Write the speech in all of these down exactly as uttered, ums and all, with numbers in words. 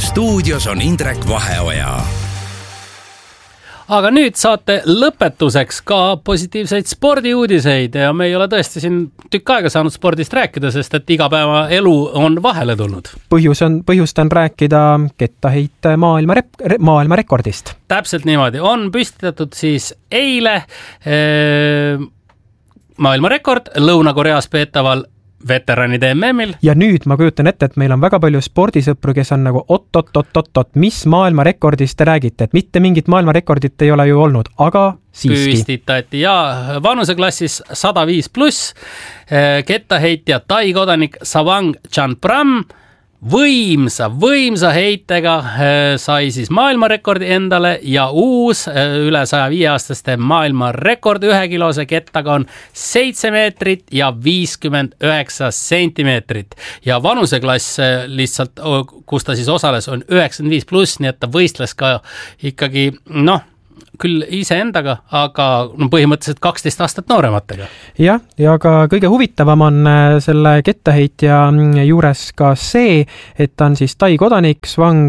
stuudios on Indrek Vaheoja. Aga nüüd saate lõpetuseks ka positiivseid spordiuudiseid ja me ei ole tõesti siin tükk aega saanud spordist rääkida, sest et igapäeva elu on vahele tulnud. Põhjus on, põhjust on rääkida kettaheite maailma, rep, maailma rekordist. Täpselt niimoodi. On püstitatud siis eile ee, maailma rekord Lõuna-Koreas peetaval veteranide M M-il. Ja nüüd ma kujutan ette, et meil on väga palju spordisõpru, kes on nagu oot-oot-oot-oot, mis maailma rekordist te räägite, et mitte mingit maailma rekordit ei ole ju olnud, aga siiski. Püstitati ja vanuseklassis sada viis pluss kettaheitja Tai kodanik Savang Chanpram võimsa, võimsa heitega sai siis maailmarekordi endale ja uus üle saja viie aastaste maailmarekord ühe kilose kettaga on seitse meetrit ja viiskümmend üheksa sentimeetrit. Ja vanuseklass lihtsalt, kus ta siis osales, on üheksakümmend viis pluss, nii et ta võistles ka ikkagi, noh, küll ise endaga, aga no, põhimõtteliselt kaksteist aastat noorematega. Jah, ja ka kõige huvitavam on selle kettaheitja juures ka see, et ta on siis Tai kodanik Savang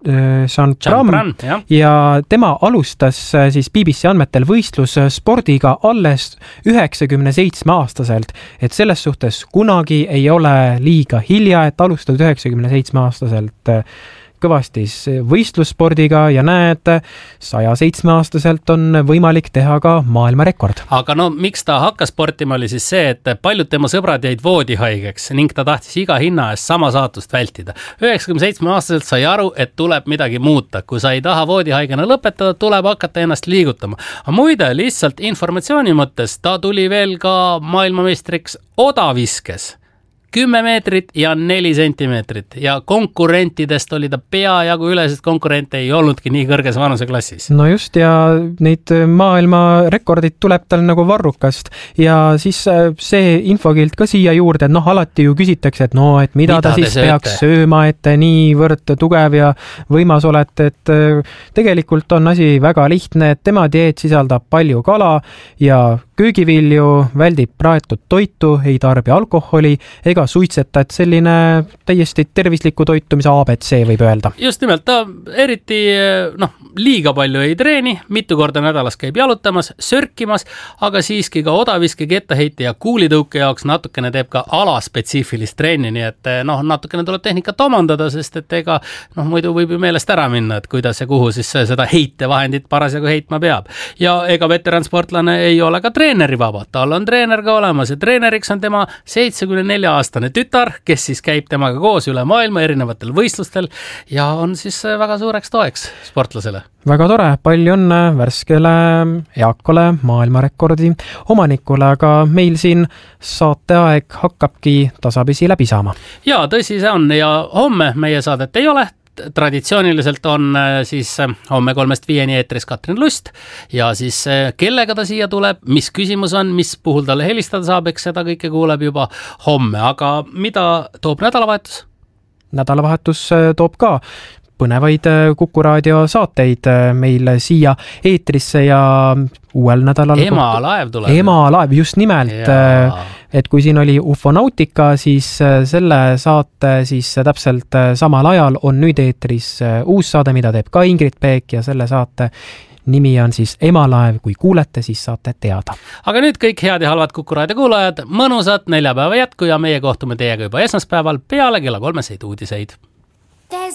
Chanpram ja tema alustas siis B B C andmetel võistlusspordiga alles üheksakümne seitsme aastaselt, et selles suhtes kunagi ei ole liiga hilja, et alustad üheksakümne seitsme aastaselt kõvasti võistlusspordiga ja näed, saja seitsme aastaselt on võimalik teha ka maailmarekord. Aga no miks ta hakkas sportima oli siis see, et paljud tema sõbrad jäid voodihaigeks ning ta tahtis iga hinna eest sama saatust vältida. üheksakümne seitsme aastaselt sai aru, et tuleb midagi muuta. Kui sa ei taha voodihaigena lõpetada, tuleb hakata ennast liigutama. Aga muide, lihtsalt informatsiooni mõttes ta tuli veel ka maailmameistriks odaviskes. kümme meetrit ja neli sentimeetrit ja konkurentidest oli ta peajagu üle, sest konkurente ei olnudki nii kõrges vanuseklassis. No just, ja neid maailma rekordid tuleb tal nagu varrukast ja siis see infokild ka siia juurde, et noh, alati ju küsitakse, et no, et mida, mida ta siis peaks sööma, et niivõrd tugev ja võimas olete, et tegelikult on asi väga lihtne, et tema dieet sisaldab palju kala ja köögivilju, väldib praetud toitu, ei tarbi alkoholi ega suitseta, et selline täiesti tervisliku toitumise A B C võib öelda. Just nimelt, ta eriti noh, liiga palju ei treeni, mitu korda nädalas käib jalutamas, sörkimas, aga siiski ka odaviske, kettaheite ja kuulitõuke jaoks natukene teeb ka alaspetsiifilist treeni, nii et noh, natukene tuleb tehnikat omandada, sest et ega noh, muidu võib ju meelest ära minna, et kuidas ja kuhu siis seda heitevahendit parasjagu heitma peab. Ja ega veteransportlane ei ole ka treeneri vaba, tal on treener ka olemas ja treeneriks on tema seitsekümne nelja aastane tütar, kes siis käib temaga koos üle maailma erinevatel võistlustel ja on siis väga suureks toeks sportlasele. Väga tore, palju õnne värskele eakale maailmarekordi omanikule, aga meil siin saateaeg hakkabki tasapisi läbi saama. Ja tõsi see on ja homme meie saadet ei ole. Traditsiooniliselt on siis homme kolmest viieni eetris Katrin Lust ja siis kellega ta siia tuleb, mis küsimus on, mis puhul talle helistada saab, eks seda kõike kuuleb juba homme, aga mida toob nädalavahetus? Nädalavahetus toob ka põnevaid Kuku Raadio saateid meil siia eetrisse ja uuel nädalal Emalaev tuleb. Emalaev, just nimelt. Ja. Et kui siin oli Ufonautika, siis selle saate siis täpselt samal ajal on nüüd eetris uus saade, mida teeb ka Ingrid Peek ja selle saate nimi on siis Emalaev, kui kuulete, siis saate teada. Aga nüüd kõik head ja halvad Kuku Raadio kuulajad, mõnusat neljapäeva jätku ja meie kohtume teiega juba esmaspäeval peale kella kolmeseid uudiseid.